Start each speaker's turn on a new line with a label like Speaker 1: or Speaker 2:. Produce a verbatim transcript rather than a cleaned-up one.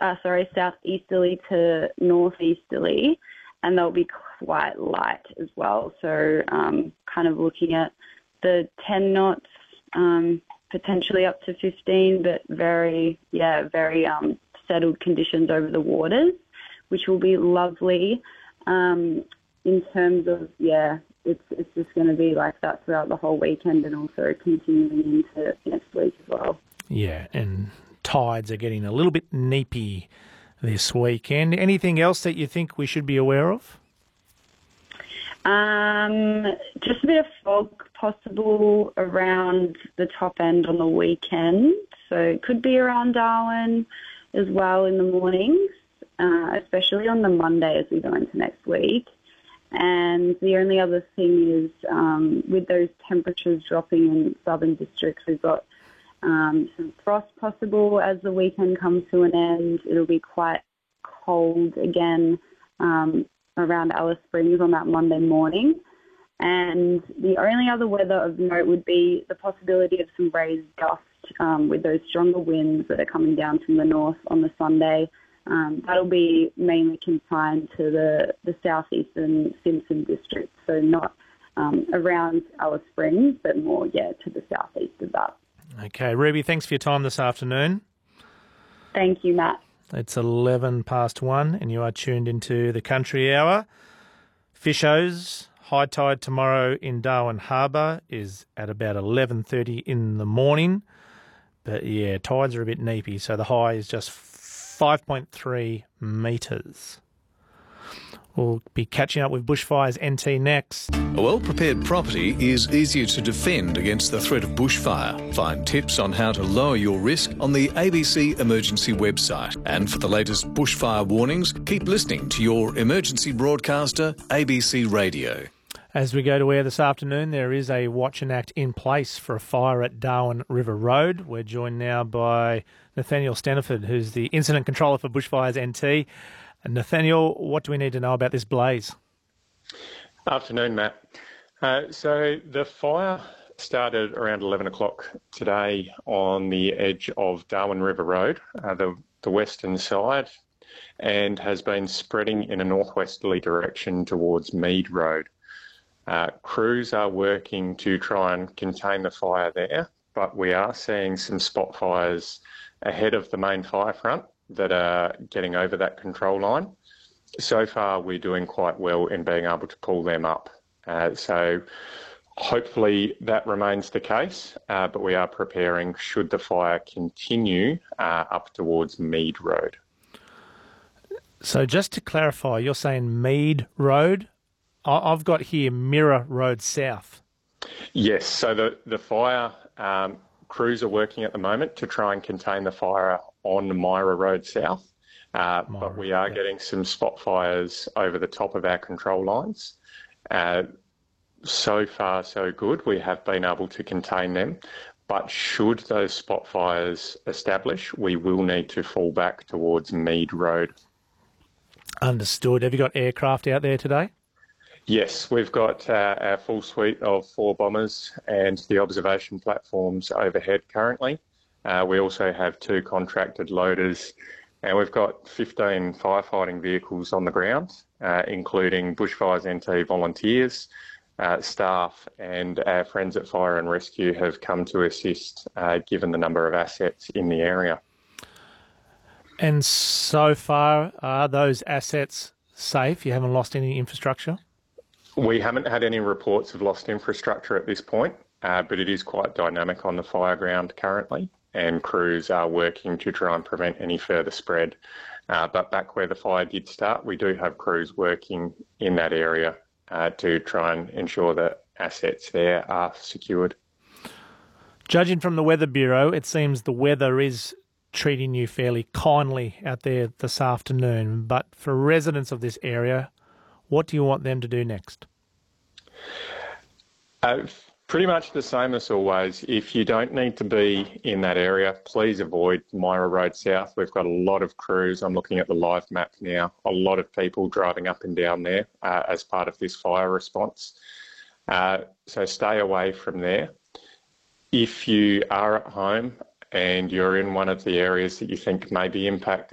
Speaker 1: uh, sorry, southeasterly to northeasterly, and they'll be quite light as well. So um, kind of looking at the ten knots, um, potentially up to fifteen, but very, yeah, very um, settled conditions over the waters, which will be lovely. Um, in terms of, yeah, it's it's just going to be like that throughout the whole weekend and also continuing into next week as well.
Speaker 2: Yeah, and tides are getting a little bit neepy this weekend. Anything else that you think we should be aware of?
Speaker 1: Um, just a bit of fog possible around the top end on the weekend. So it could be around Darwin as well in the mornings, uh, especially on the Monday as we go into next week. And the only other thing is um, with those temperatures dropping in southern districts, we've got um, some frost possible as the weekend comes to an end. It'll be quite cold again um, around Alice Springs on that Monday morning. And the only other weather of note would be the possibility of some raised dust um, with those stronger winds that are coming down from the north on the Sunday. Um, that'll be mainly confined to the, the southeastern Simpson district, so not um, around Alice Springs, but more, yeah, to the southeast of that.
Speaker 2: Okay, Ruby, thanks for your time this afternoon.
Speaker 1: Thank you, Matt.
Speaker 2: It's eleven past one and you are tuned into the Country Hour. Fishos, high tide tomorrow in Darwin Harbour is at about eleven thirty in the morning. But yeah, tides are a bit neepy, so the high is just five point three metres. We'll be catching up with Bushfires N T next.
Speaker 3: A well-prepared property is easier to defend against the threat of bushfire. Find tips on how to lower your risk on the A B C Emergency website. And for the latest bushfire warnings, keep listening to your emergency broadcaster, A B C Radio.
Speaker 2: As we go to air this afternoon, there is a watch and act in place for a fire at Darwin River Road. We're joined now by Nathaniel Steniford, who's the incident controller for Bushfires N T. And Nathaniel, what do we need to know about this blaze?
Speaker 4: Afternoon, Matt. Uh, so the fire started around eleven o'clock today on the edge of Darwin River Road, uh, the, the western side, and has been spreading in a northwesterly direction towards Mead Road. Uh, crews are working to try and contain the fire there, but we are seeing some spot fires ahead of the main fire front that are getting over that control line. So far, we're doing quite well in being able to pull them up. Uh, so hopefully that remains the case, uh, but we are preparing should the fire continue uh, up towards Mead Road.
Speaker 2: So just to clarify, you're saying Mead Road? I've got here Mirror Road South.
Speaker 4: Yes, so the, the fire, um, crews are working at the moment to try and contain the fire on Myra Road South, uh,
Speaker 2: Myra,
Speaker 4: but we are
Speaker 2: yeah.
Speaker 4: getting some spot fires over the top of our control lines. Uh, so far, so good. We have been able to contain them, but should those spot fires establish, we will need to fall back towards Mead Road.
Speaker 2: Understood. Have you got aircraft out there today?
Speaker 4: Yes, we've got uh, our full suite of four bombers and the observation platforms overhead currently. Uh, we also have two contracted loaders, and we've got fifteen firefighting vehicles on the ground, uh, including Bushfires N T volunteers, uh, staff, and our friends at Fire and Rescue have come to assist, uh, given the number of assets in the area.
Speaker 2: And so far, are those assets safe? You haven't lost any infrastructure?
Speaker 4: We haven't had any reports of lost infrastructure at this point, uh, but it is quite dynamic on the fire ground currently, and crews are working to try and prevent any further spread. Uh, but back where the fire did start, we do have crews working in that area uh, to try and ensure that assets there are secured.
Speaker 2: Judging from the Weather Bureau, it seems the weather is treating you fairly kindly out there this afternoon. But for residents of this area, what do you want them to do next?
Speaker 4: Uh, pretty much the same as always. If you don't need to be in that area, please avoid Myra Road South. We've got a lot of crews. I'm looking at the live map now. A lot of people driving up and down there uh, as part of this fire response. Uh, so stay away from there. If you are at home and you're in one of the areas that you think may be impacted,